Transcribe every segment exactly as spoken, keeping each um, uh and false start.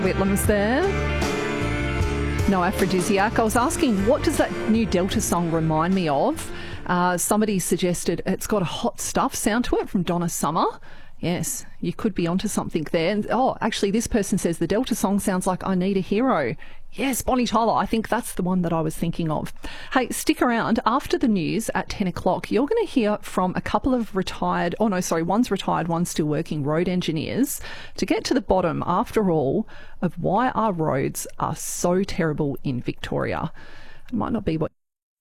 Whitlam's there. No aphrodisiac. I was asking, what does that new Delta song remind me of? Uh, somebody suggested it's got a hot stuff sound to it from Donna Summer. Yes, you could be onto something there. And, oh, actually, this person says the Delta song sounds like I Need a Hero. Yes, Bonnie Tyler. I think that's the one that I was thinking of. Hey, stick around. After the news at ten o'clock, you're going to hear from a couple of retired, oh no, sorry, one's retired, one's still working road engineers to get to the bottom, after all, of why our roads are so terrible in Victoria. It might not be what...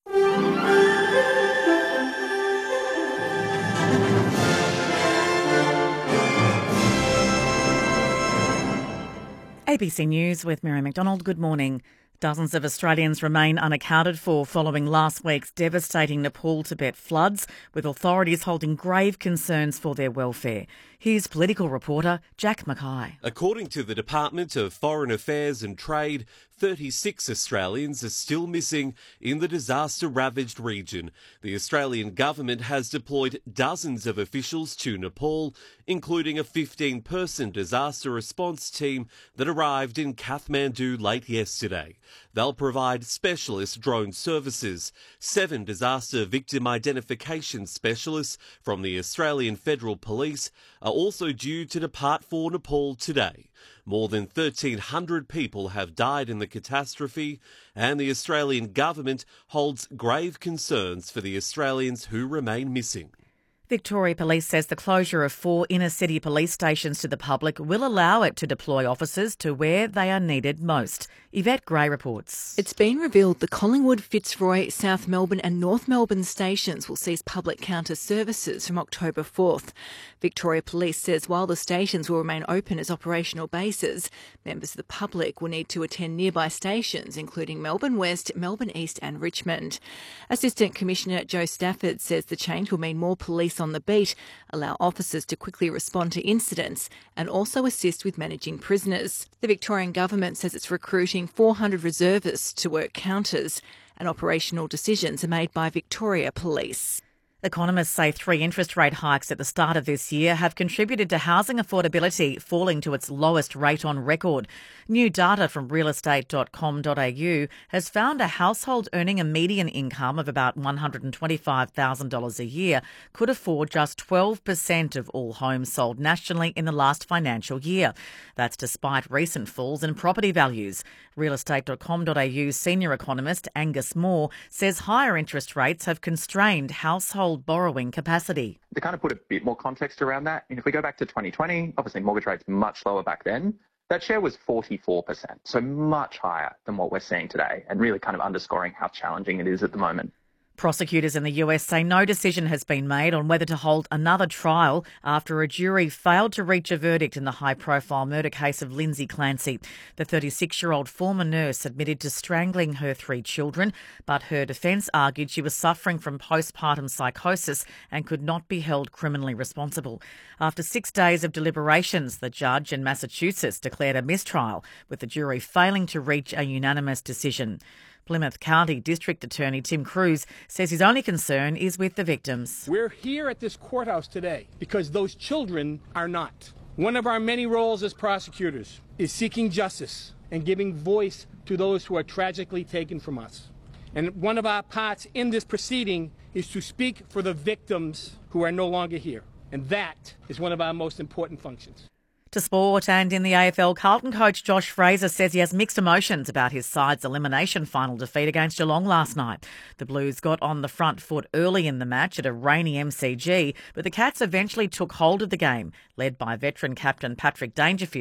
A B C News with Mary McDonald. Good morning. Dozens of Australians remain unaccounted for following last week's devastating Nepal-Tibet floods, with authorities holding grave concerns for their welfare. Here's political reporter Jack Mackay. According to the Department of Foreign Affairs and Trade, thirty-six Australians are still missing in the disaster-ravaged region. The Australian government has deployed dozens of officials to Nepal, including a fifteen-person disaster response team that arrived in Kathmandu late yesterday. They'll provide specialist drone services. Seven disaster victim identification specialists from the Australian Federal Police are also due to depart for Nepal today. More than thirteen hundred people have died in the catastrophe, and the Australian government holds grave concerns for the Australians who remain missing. Victoria Police says the closure of four inner-city police stations to the public will allow it to deploy officers to where they are needed most. Yvette Gray reports. It's been revealed the Collingwood, Fitzroy, South Melbourne and North Melbourne stations will cease public counter services from October fourth. Victoria Police says while the stations will remain open as operational bases, members of the public will need to attend nearby stations, including Melbourne West, Melbourne East and Richmond. Assistant Commissioner Joe Stafford says the change will mean more police on the beat, allow officers to quickly respond to incidents and also assist with managing prisoners. The Victorian Government says it's recruiting four hundred reservists to work counters, and operational decisions are made by Victoria Police. Economists say three interest rate hikes at the start of this year have contributed to housing affordability falling to its lowest rate on record. New data from real estate dot com dot a u has found a household earning a median income of about one hundred twenty-five thousand dollars a year could afford just twelve percent of all homes sold nationally in the last financial year. That's despite recent falls in property values. real estate dot com dot a u senior economist Angus Moore says higher interest rates have constrained household borrowing capacity. To kind of put a bit more context around that, and if we go back to twenty twenty, obviously mortgage rates much lower back then. That share was forty-four percent, so much higher than what we're seeing today, and really kind of underscoring how challenging it is at the moment. Prosecutors in the U S say no decision has been made on whether to hold another trial after a jury failed to reach a verdict in the high-profile murder case of Lindsay Clancy. The thirty-six-year-old former nurse admitted to strangling her three children, but her defence argued she was suffering from postpartum psychosis and could not be held criminally responsible. After six days of deliberations, the judge in Massachusetts declared a mistrial, with the jury failing to reach a unanimous decision. Plymouth County District Attorney Tim Cruz says his only concern is with the victims. We're here at this courthouse today because those children are not. One of our many roles as prosecutors is seeking justice and giving voice to those who are tragically taken from us. And one of our parts in this proceeding is to speak for the victims who are no longer here. And that is one of our most important functions. To sport, and in the A F L, Carlton coach Josh Fraser says he has mixed emotions about his side's elimination final defeat against Geelong last night. The Blues got on the front foot early in the match at a rainy M C G, but the Cats eventually took hold of the game, led by veteran captain Patrick Dangerfield.